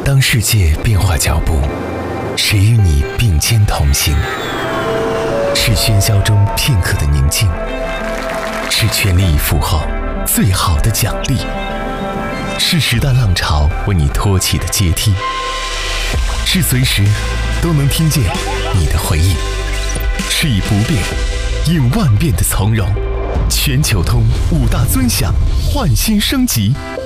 当世界变化脚步，谁与你并肩同行？是喧嚣中片刻的宁静，是全力以赴后最好的奖励，是时代浪潮为你托起的阶梯，是随时都能听见你的回应，是以不变应万变的从容。全球通5大尊享，焕新升级。